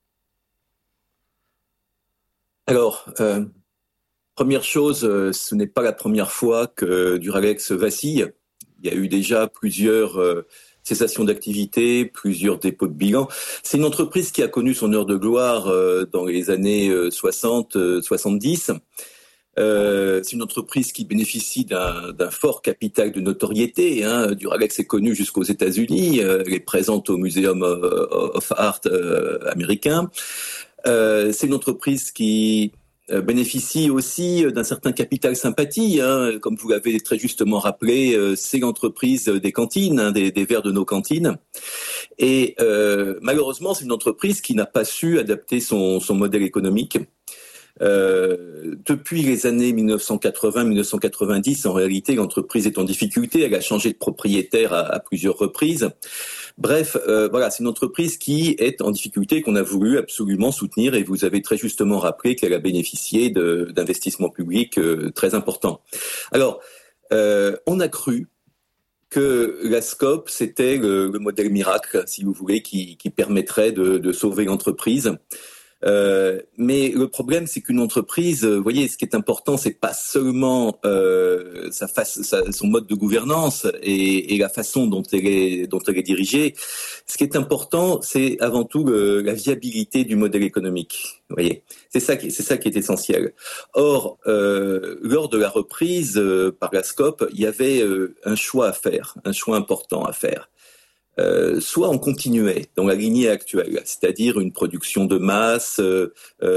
[SPEAKER 8] Alors, euh, première chose, euh, ce n'est pas la première fois que Duralex vacille. Il y a eu déjà plusieurs euh, cessations d'activité, plusieurs dépôts de bilan. C'est une entreprise qui a connu son heure de gloire euh, dans les années euh, soixante, soixante-dix. Euh, c'est une entreprise qui bénéficie d'un, d'un fort capital de notoriété. Hein. Duralex est connue jusqu'aux États-Unis. Euh, elle est présente au Museum of Art euh, américain. Euh, c'est une entreprise qui euh, bénéficie aussi d'un certain capital sympathie. Hein. Comme vous l'avez très justement rappelé, euh, c'est l'entreprise des cantines, hein, des, des verres de nos cantines. Et euh, malheureusement, c'est une entreprise qui n'a pas su adapter son, son modèle économique. Euh, depuis les années dix-neuf cent quatre-vingts dix-neuf cent quatre-vingt-dix, en réalité, l'entreprise est en difficulté. Elle a changé de propriétaire à, à plusieurs reprises. Bref, euh, voilà, c'est une entreprise qui est en difficulté, qu'on a voulu absolument soutenir, et vous avez très justement rappelé qu'elle a bénéficié de, d'investissements publics euh, très importants. Alors, euh, on a cru que la Scope, c'était le, le modèle miracle, si vous voulez, qui, qui permettrait de, de sauver l'entreprise. Euh, mais le problème, c'est qu'une entreprise, vous voyez, ce qui est important, c'est pas seulement euh, sa face, sa, son mode de gouvernance et, et la façon dont elle est, dont elle est dirigée. Ce qui est important, c'est avant tout le, la viabilité du modèle économique. Vous voyez, c'est ça qui, c'est ça qui est essentiel. Or, euh, lors de la reprise euh, par la Scope, il y avait euh, un choix à faire, un choix important à faire. Euh, soit on continuait dans la lignée actuelle, c'est-à-dire une production de masse, euh,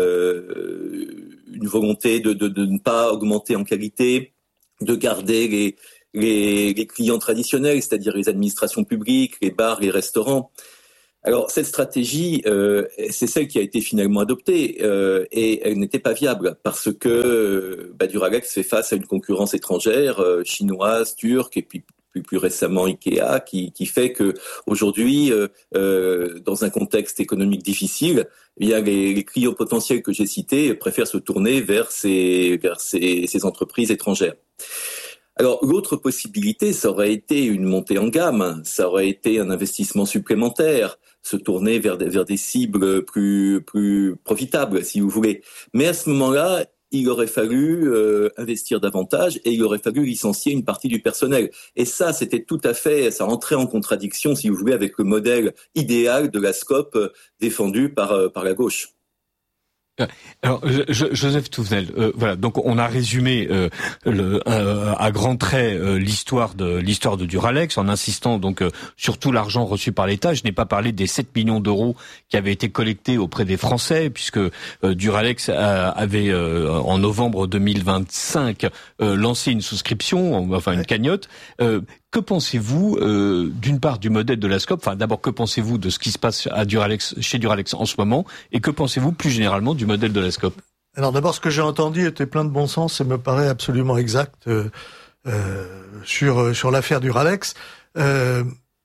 [SPEAKER 8] euh, une volonté de, de, de ne pas augmenter en qualité, de garder les, les, les clients traditionnels, c'est-à-dire les administrations publiques, les bars, les restaurants. Alors cette stratégie, euh, c'est celle qui a été finalement adoptée euh, et elle n'était pas viable parce que bah, Duralex fait face à une concurrence étrangère, euh, chinoise, turque et puis Plus, plus récemment Ikea, qui, qui fait que aujourd'hui, euh, euh, dans un contexte économique difficile, eh bien les, les clients potentiels que j'ai cités préfèrent se tourner vers ces, vers ces, ces entreprises étrangères. Alors l'autre possibilité, ça aurait été une montée en gamme, ça aurait été un investissement supplémentaire, se tourner vers des, vers des cibles plus, plus profitables, si vous voulez. Mais à ce moment-là, il aurait fallu euh, investir davantage et il aurait fallu licencier une partie du personnel. Et ça, c'était tout à fait, ça rentrait en contradiction, si vous voulez, avec le modèle idéal de la Scope euh, défendu par, euh, par la gauche.
[SPEAKER 4] Alors, je, Joseph Touvenel, euh, voilà. Donc, on a résumé euh, le, euh, à grands traits euh, l'histoire de l'histoire de Duralex, en insistant donc euh, sur tout l'argent reçu par l'État. Je n'ai pas parlé des sept millions d'euros qui avaient été collectés auprès des Français, puisque euh, Duralex a, avait euh, en novembre deux mille vingt-cinq euh, lancé une souscription, enfin une cagnotte. Euh, Que pensez-vous euh, d'une part du modèle de la Scope? Enfin, d'abord, que pensez-vous de ce qui se passe à Duralex, chez Duralex en ce moment, et que pensez-vous plus généralement du modèle de la Scope?
[SPEAKER 9] Alors d'abord, ce que j'ai entendu était plein de bon sens et me paraît absolument exact euh, euh, sur sur l'affaire Duralex. Euh,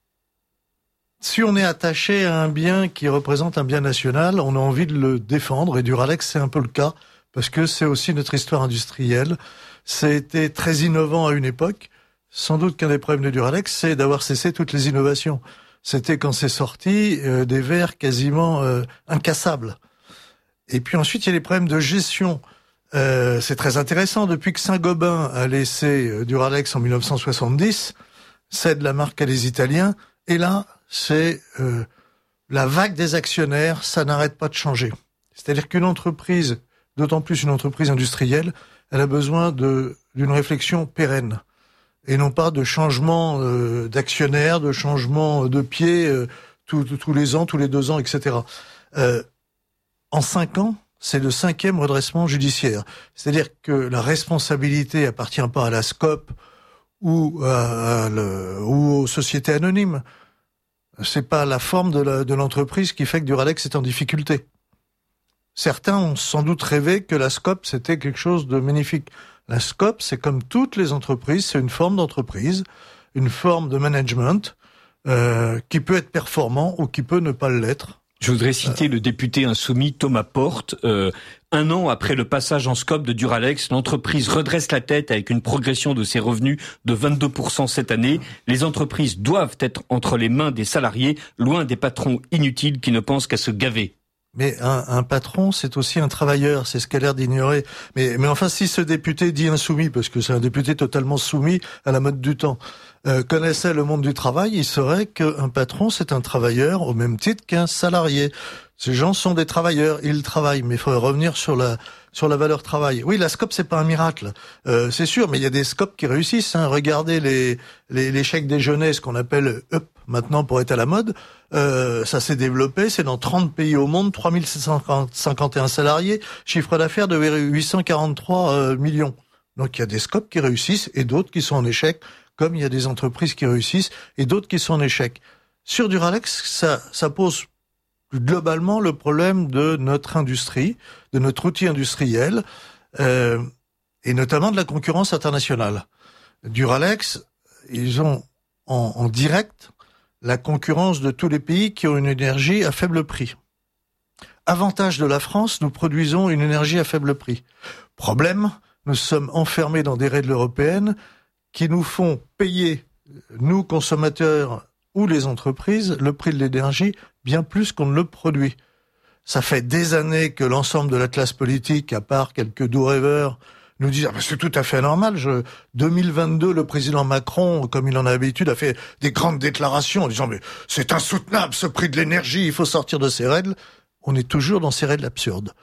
[SPEAKER 9] si on est attaché à un bien qui représente un bien national, on a envie de le défendre, et Duralex c'est un peu le cas parce que c'est aussi notre histoire industrielle. C'était très innovant à une époque. Sans doute qu'un des problèmes de Duralex, c'est d'avoir cessé toutes les innovations. C'était quand c'est sorti euh, des verres quasiment euh, incassables. Et puis ensuite, il y a les problèmes de gestion. Euh, c'est très intéressant. Depuis que Saint-Gobain a laissé euh, Duralex en dix-neuf cent soixante-dix, cède la marque à les Italiens. Et là, c'est euh, la vague des actionnaires. Ça n'arrête pas de changer. C'est-à-dire qu'une entreprise, d'autant plus une entreprise industrielle, elle a besoin de d'une réflexion pérenne. Et non pas de changement euh, d'actionnaire, de changement de pied euh, tous, tous les ans, tous les deux ans, et cetera. Euh, en cinq ans, c'est le cinquième redressement judiciaire. C'est-à-dire que la responsabilité appartient pas à la Scope ou, à, à le, ou aux sociétés anonymes. C'est pas la forme de, la, de l'entreprise qui fait que Duralex est en difficulté. Certains ont sans doute rêvé que la Scope, c'était quelque chose de magnifique. La Scope, c'est comme toutes les entreprises, c'est une forme d'entreprise, une forme de management euh, qui peut être performant ou qui peut ne pas l'être.
[SPEAKER 4] Je voudrais citer euh... le député insoumis Thomas Porte. Euh, un an après le passage en Scope de Duralex, l'entreprise redresse la tête avec une progression de ses revenus de vingt-deux pour cent cette année. Les entreprises doivent être entre les mains des salariés, loin des patrons inutiles qui ne pensent qu'à se gaver.
[SPEAKER 9] Mais un, un patron, c'est aussi un travailleur, c'est ce qu'a l'air d'ignorer. Mais, mais enfin, si ce député dit insoumis, parce que c'est un député totalement soumis à la mode du temps, euh, connaissait le monde du travail, il saurait qu'un patron, c'est un travailleur au même titre qu'un salarié. Ces gens sont des travailleurs, ils travaillent, mais il faudrait revenir sur la sur la valeur travail. Oui, la Scope, c'est pas un miracle, euh, c'est sûr, mais il y a des Scopes qui réussissent. Hein. Regardez les, les les chèques déjeuner, ce qu'on appelle Up maintenant pour être à la mode. Euh, ça s'est développé, c'est dans trente pays au monde, trois mille sept cent cinquante et un salariés, chiffre d'affaires de huit cent quarante-trois euh, millions. Donc il y a des Scopes qui réussissent et d'autres qui sont en échec, comme il y a des entreprises qui réussissent et d'autres qui sont en échec. Sur Duralex, ça ça pose globalement le problème de notre industrie, de notre outil industriel, euh, et notamment de la concurrence internationale. Duralex, ils ont en, en direct la concurrence de tous les pays qui ont une énergie à faible prix. Avantage de la France, nous produisons une énergie à faible prix. Problème, nous sommes enfermés dans des règles européennes qui nous font payer, nous consommateurs ou les entreprises, le prix de l'énergie bien plus qu'on ne le produit. Ça fait des années que l'ensemble de la classe politique, à part quelques doux rêveurs, nous disent ah ben c'est tout à fait normal. Je, deux mille vingt-deux, le président Macron, comme il en a l'habitude, a fait des grandes déclarations en disant mais c'est insoutenable ce prix de l'énergie, il faut sortir de ces règles. On est toujours dans ces règles absurdes.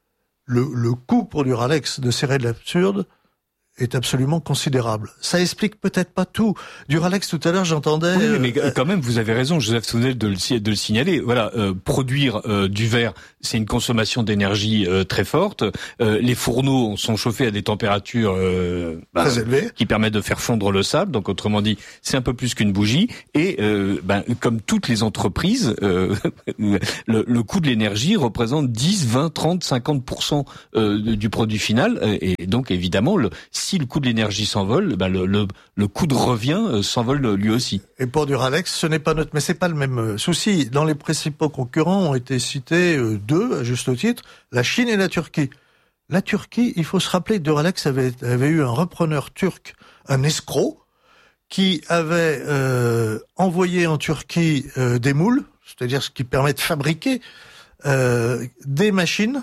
[SPEAKER 9] Le, le coût pour Duralex de ces règles absurdes est absolument considérable. Ça explique peut-être pas tout. Duralex, tout à l'heure, j'entendais...
[SPEAKER 4] Oui, mais
[SPEAKER 9] euh,
[SPEAKER 4] quand même, vous avez raison, Joseph Sounel, de le, de le signaler. Voilà, euh, produire euh, du verre, c'est une consommation d'énergie euh, très forte. Euh, les fourneaux sont chauffés à des températures euh, bah,
[SPEAKER 9] très élevées,
[SPEAKER 4] qui permettent de faire fondre le sable. Donc, autrement dit, c'est un peu plus qu'une bougie. Et euh, ben, comme toutes les entreprises, euh, le, le coût de l'énergie représente dix, vingt, trente, cinquante pour cent euh, du produit final. Et donc, évidemment, le si le coût de l'énergie s'envole, ben le, le, le coût de revient s'envole lui aussi.
[SPEAKER 9] Et pour Duralex, ce n'est pas notre, mais c'est pas le même souci. Dans les principaux concurrents ont été cités euh, deux, à juste titre, la Chine et la Turquie. La Turquie, il faut se rappeler, Duralex avait, avait eu un repreneur turc, un escroc, qui avait euh, envoyé en Turquie euh, des moules, c'est-à-dire ce qui permet de fabriquer euh, des machines,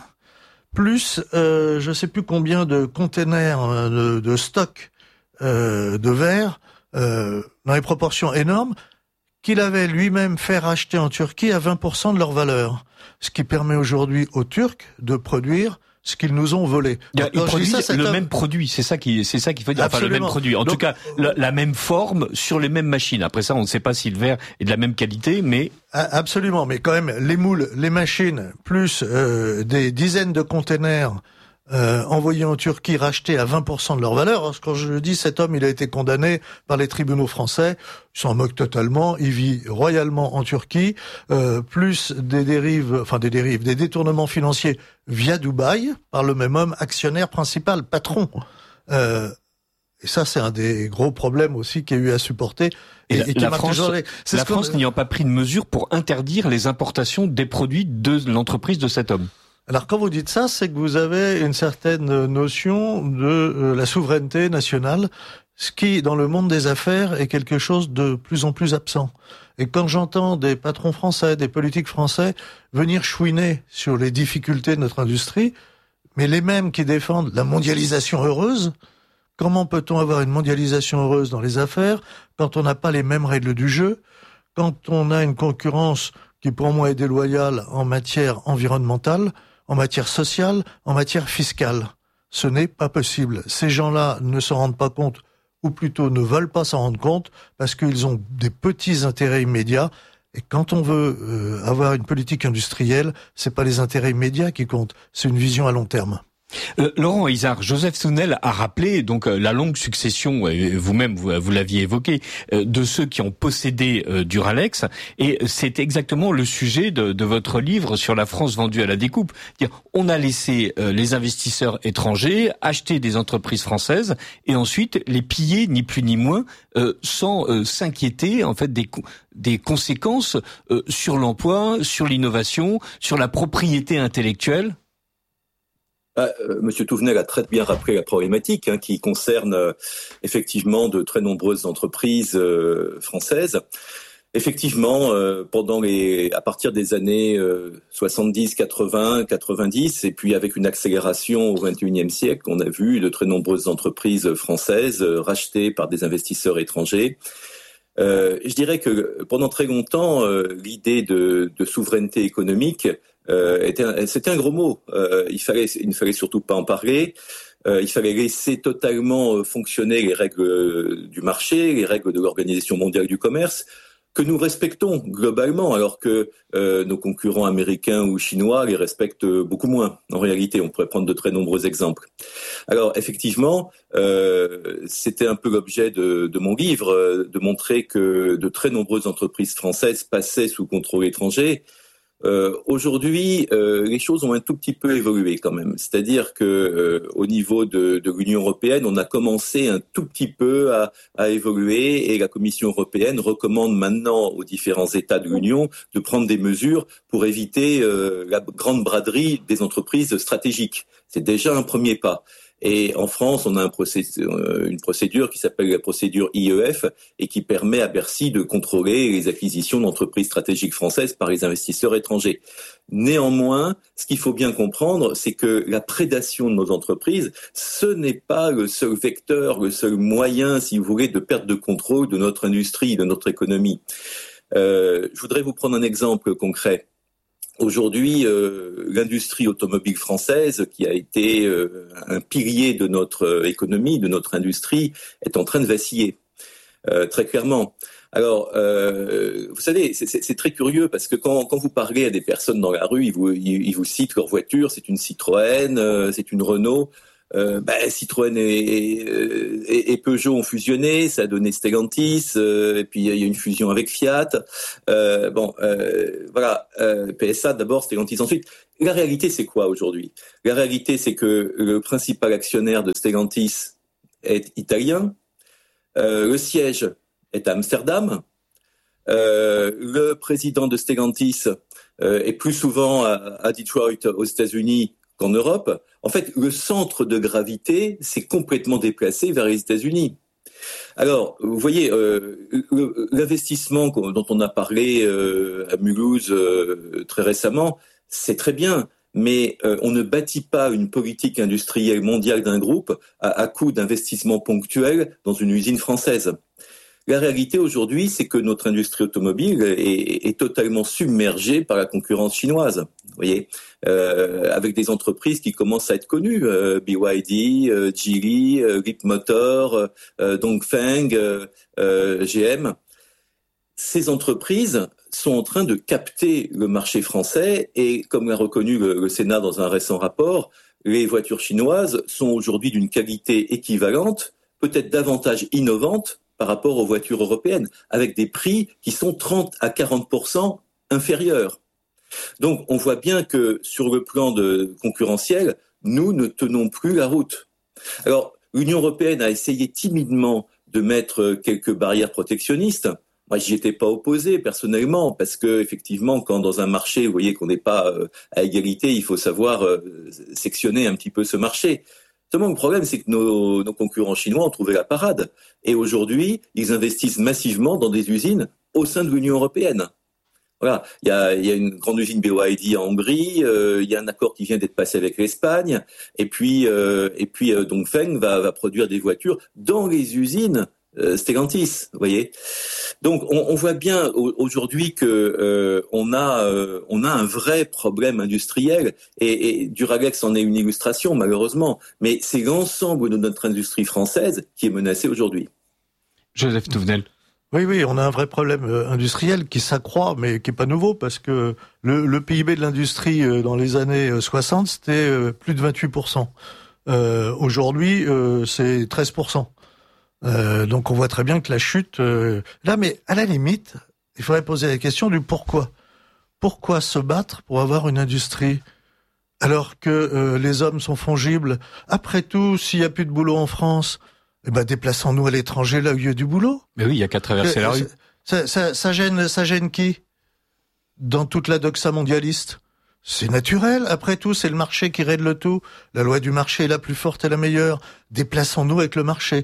[SPEAKER 9] plus euh, je ne sais plus combien de containers de, de stock euh, de verre euh, dans des proportions énormes qu'il avait lui-même fait racheter en Turquie à vingt pour cent de leur valeur, ce qui permet aujourd'hui aux Turcs de produire ce qu'ils nous ont volé.
[SPEAKER 4] Donc, ils produisent ça, le homme... même produit, c'est ça qui, c'est ça qu'il faut dire. Absolument. Enfin, le même produit. En Donc, tout cas, la, la même forme sur les mêmes machines. Après ça, on ne sait pas si le verre est de la même qualité, mais
[SPEAKER 9] absolument. Mais quand même, les moules, les machines, plus euh, des dizaines de containers euh, envoyés en Turquie, rachetés à vingt pour cent de leur valeur. Alors, quand je dis cet homme, il a été condamné par les tribunaux français. Ils s'en moquent totalement. Il vit royalement en Turquie, euh, plus des dérives, enfin des dérives, des détournements financiers via Dubaï par le même homme, actionnaire principal, patron. Euh, et ça, c'est un des gros problèmes aussi qu'il y a eu à supporter.
[SPEAKER 4] Et, et, la, et qui la France, les... la France n'ayant pas pris de mesures pour interdire les importations des produits de l'entreprise de cet homme.
[SPEAKER 9] Alors quand vous dites ça, c'est que vous avez une certaine notion de euh, la souveraineté nationale, ce qui, dans le monde des affaires, est quelque chose de plus en plus absent. Et quand j'entends des patrons français, des politiques français venir chouiner sur les difficultés de notre industrie, mais les mêmes qui défendent la mondialisation heureuse, comment peut-on avoir une mondialisation heureuse dans les affaires quand on n'a pas les mêmes règles du jeu, quand on a une concurrence qui pour moi est déloyale en matière environnementale, en matière sociale, en matière fiscale? Ce n'est pas possible. Ces gens-là ne s'en rendent pas compte, ou plutôt ne veulent pas s'en rendre compte, parce qu'ils ont des petits intérêts immédiats. Et quand on veut euh, avoir une politique industrielle, c'est pas les intérêts immédiats qui comptent, c'est une vision à long terme.
[SPEAKER 4] Euh, Laurent Isard, Joseph Sounel a rappelé donc euh, la longue succession, euh, vous-même vous, vous l'aviez évoqué, euh, de ceux qui ont possédé euh, Duralex, et c'est exactement le sujet de, de votre livre sur la France vendue à la découpe. C'est-à-dire, on a laissé euh, les investisseurs étrangers acheter des entreprises françaises et ensuite les piller ni plus ni moins, euh, sans euh, s'inquiéter en fait des co- des conséquences euh, sur l'emploi, sur l'innovation, sur la propriété intellectuelle.
[SPEAKER 8] Ah, euh, Monsieur Touvenel a très bien rappelé la problématique hein, qui concerne euh, effectivement de très nombreuses entreprises euh, françaises. Effectivement, euh, pendant les, à partir des années euh, soixante-dix, quatre-vingts, quatre-vingt-dix, et puis avec une accélération au vingt et unième siècle, on a vu de très nombreuses entreprises françaises euh, rachetées par des investisseurs étrangers. Euh, je dirais que pendant très longtemps, euh, l'idée de, de souveraineté économique Euh, était un, c'était un gros mot. Euh, il fallait, il ne fallait surtout pas en parler. Euh, il fallait laisser totalement fonctionner les règles du marché, les règles de l'Organisation mondiale du commerce, que nous respectons globalement, alors que euh, nos concurrents américains ou chinois les respectent beaucoup moins. En réalité, on pourrait prendre de très nombreux exemples. Alors, effectivement, euh, c'était un peu l'objet de, de mon livre, de montrer que de très nombreuses entreprises françaises passaient sous contrôle étranger. Euh, aujourd'hui, euh, les choses ont un tout petit peu évolué quand même. C'est-à-dire que euh, au niveau de, de l'Union européenne, on a commencé un tout petit peu à, à évoluer et la Commission européenne recommande maintenant aux différents États de l'Union de prendre des mesures pour éviter euh, la grande braderie des entreprises stratégiques. C'est déjà un premier pas. Et en France, on a un procé- une procédure qui s'appelle la procédure I E F et qui permet à Bercy de contrôler les acquisitions d'entreprises stratégiques françaises par les investisseurs étrangers. Néanmoins, ce qu'il faut bien comprendre, c'est que la prédation de nos entreprises, ce n'est pas le seul vecteur, le seul moyen, si vous voulez, de perte de contrôle de notre industrie, de notre économie. Euh, je voudrais vous prendre un exemple concret. Aujourd'hui, euh, l'industrie automobile française, qui a été euh, un pilier de notre économie, de notre industrie, est en train de vaciller, euh, très clairement. Alors, euh, vous savez, c'est, c'est, c'est très curieux parce que quand, quand vous parlez à des personnes dans la rue, ils vous, ils, ils vous citent leur voiture, c'est une Citroën, euh, c'est une Renault. Euh, bah, Citroën et, et, et Peugeot ont fusionné, ça a donné Stellantis, euh, et puis il y a une fusion avec Fiat. Euh, bon, euh, voilà, euh, P S A d'abord, Stellantis ensuite. La réalité, c'est quoi aujourd'hui ? La réalité, c'est que le principal actionnaire de Stellantis est italien, euh, le siège est à Amsterdam, euh, le président de Stellantis euh, est plus souvent à, à Detroit aux États-Unis qu'en Europe. En fait, le centre de gravité s'est complètement déplacé vers les États-Unis. Alors, vous voyez, euh, l'investissement dont on a parlé euh, à Mulhouse euh, très récemment, c'est très bien, mais euh, on ne bâtit pas une politique industrielle mondiale d'un groupe à, à coup d'investissements ponctuels dans une usine française. La réalité aujourd'hui, c'est que notre industrie automobile est, est totalement submergée par la concurrence chinoise. Vous voyez, euh, avec des entreprises qui commencent à être connues, euh, B Y D, euh, Geely, euh, Leapmotor, euh, Dongfeng, euh, euh, G M. Ces entreprises sont en train de capter le marché français et, comme l'a reconnu le, le Sénat dans un récent rapport, les voitures chinoises sont aujourd'hui d'une qualité équivalente, peut-être davantage innovante par rapport aux voitures européennes, avec des prix qui sont trente à quarante pour cent inférieurs. Donc, on voit bien que sur le plan de concurrentiel, nous ne tenons plus la route. Alors, l'Union européenne a essayé timidement de mettre quelques barrières protectionnistes. Moi, j'y étais pas opposé personnellement, parce que effectivement, quand dans un marché, vous voyez qu'on n'est pas à égalité, il faut savoir sectionner un petit peu ce marché. Seulement, le problème, c'est que nos, nos concurrents chinois ont trouvé la parade. Et aujourd'hui, ils investissent massivement dans des usines au sein de l'Union européenne. Voilà, il y a, il y a une grande usine B Y D en Hongrie, euh, il y a un accord qui vient d'être passé avec l'Espagne, et puis, euh, et puis euh, Dongfeng va, va produire des voitures dans les usines euh, Stellantis, vous voyez. Donc, on, on voit bien aujourd'hui que euh, on a euh, on a un vrai problème industriel et, et Duralex en est une illustration malheureusement, mais c'est l'ensemble de notre industrie française qui est menacée aujourd'hui.
[SPEAKER 4] Joseph Touvenel.
[SPEAKER 9] Oui, oui, on a un vrai problème industriel qui s'accroît, mais qui est pas nouveau, parce que le, le P I B de l'industrie dans les années soixante, c'était plus de vingt-huit pour cent. Euh, aujourd'hui, euh, c'est treize pour cent. Euh, donc on voit très bien que la chute... Euh, là, mais à la limite, il faudrait poser la question du pourquoi. Pourquoi se battre pour avoir une industrie alors que euh, les hommes sont fongibles ? Après tout, s'il n'y a plus de boulot en France... Eh ben, déplaçons-nous à l'étranger, là où il y a du boulot.
[SPEAKER 4] Mais oui, il y a qu'à traverser la rue.
[SPEAKER 9] Ça, ça, ça gêne, ça gêne qui ? Dans toute la doxa mondialiste. C'est naturel. Après tout, c'est le marché qui règle le tout. La loi du marché est la plus forte et la meilleure. Déplaçons-nous avec le marché.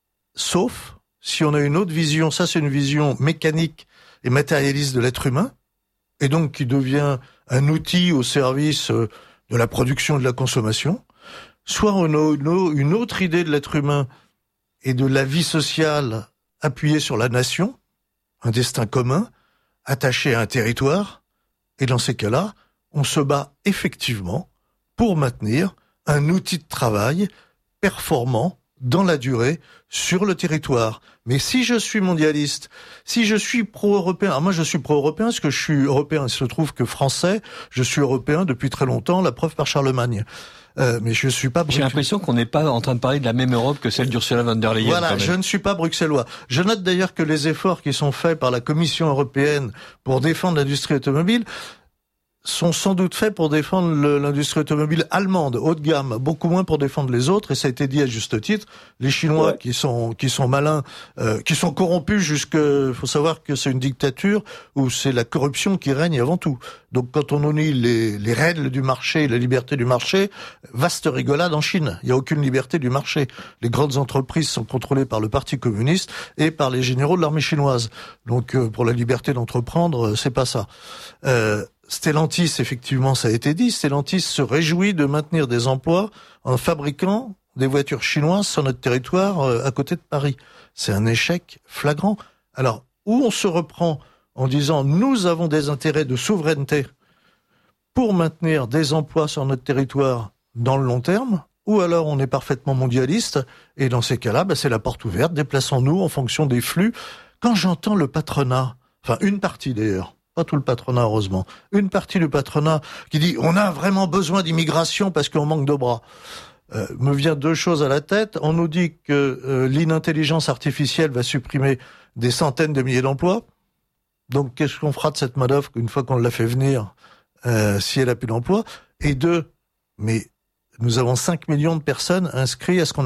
[SPEAKER 9] Sauf si on a une autre vision. Ça, c'est une vision mécanique et matérialiste de l'être humain. Et donc, qui devient un outil au service de la production et de la consommation. Soit on a une autre idée de l'être humain et de la vie sociale appuyée sur la nation, un destin commun, attaché à un territoire, et dans ces cas-là, on se bat effectivement pour maintenir un outil de travail performant dans la durée sur le territoire. Mais si je suis mondialiste, si je suis pro-européen, alors moi je suis pro-européen parce que je suis européen, il se trouve que français, je suis européen depuis très longtemps, la preuve par Charlemagne. Euh, mais je suis pas
[SPEAKER 4] J'ai l'impression qu'on n'est pas en train de parler de la même Europe que celle d'Ursula von der Leyen.
[SPEAKER 9] Voilà, je ne suis pas bruxellois. Je note d'ailleurs que les efforts qui sont faits par la Commission européenne pour défendre l'industrie automobile sont sans doute faits pour défendre le, l'industrie automobile allemande, haut de gamme, beaucoup moins pour défendre les autres, et ça a été dit à juste titre. Les Chinois ouais. qui sont qui sont malins, euh, qui sont corrompus jusque, faut savoir que c'est une dictature où c'est la corruption qui règne avant tout. Donc quand on unit les, les règles du marché et la liberté du marché, vaste rigolade en Chine. Il n'y a aucune liberté du marché. Les grandes entreprises sont contrôlées par le Parti communiste et par les généraux de l'armée chinoise. Donc euh, pour la liberté d'entreprendre, c'est pas ça. Euh, Stellantis, effectivement, ça a été dit, Stellantis se réjouit de maintenir des emplois en fabriquant des voitures chinoises sur notre territoire euh, à côté de Paris. C'est un échec flagrant. Alors, où on se reprend en disant nous avons des intérêts de souveraineté pour maintenir des emplois sur notre territoire dans le long terme, ou alors on est parfaitement mondialiste, et dans ces cas-là, bah, c'est la porte ouverte, déplaçons-nous en fonction des flux. Quand j'entends le patronat, enfin une partie d'ailleurs, pas tout le patronat heureusement, une partie du patronat qui dit on a vraiment besoin d'immigration parce qu'on manque de bras, euh, me vient deux choses à la tête. On nous dit que euh, l'inintelligence artificielle va supprimer des centaines de milliers d'emplois. Donc qu'est-ce qu'on fera de cette main-d'œuvre une fois qu'on l'a fait venir euh, si elle a plus d'emploi? Et deux, mais nous avons cinq millions de personnes inscrites à ce qu'on